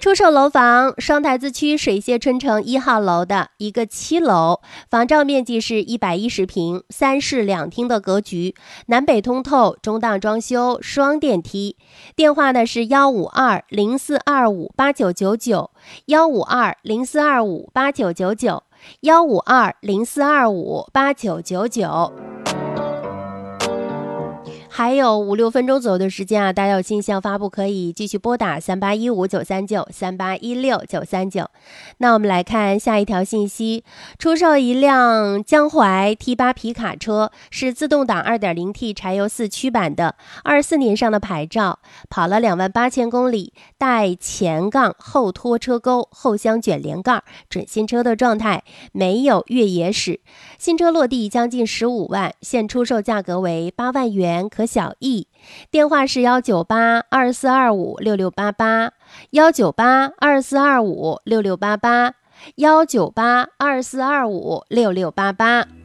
出售楼房，双台子区水榭春城1号楼的一个7楼，房照面积是110平，3室2厅的格局，南北通透，中档装修，双电梯。电话呢是15204258999，15204258999，15204258999。还有5-6分钟左右的时间啊，大家有信息要发布可以继续拨打3815-939，3816-939。那我们来看下一条信息，出售一辆江淮 T8 皮卡车，是自动挡 2.0T 柴油4驱版的，24年上的牌照，跑了28000公里，带前杠后拖车钩，后箱卷连盖，准新车的状态，没有越野史。新车落地将近15万，现出售价格为8万元，可小议。电话是19824256688，19824256688，19824256688。